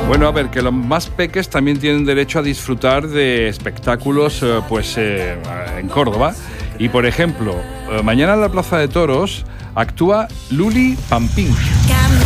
Bueno, a ver, que los más peques también tienen derecho a disfrutar de espectáculos en Córdoba. Y, por ejemplo, mañana en la Plaza de Toros actúa Luli Pampín.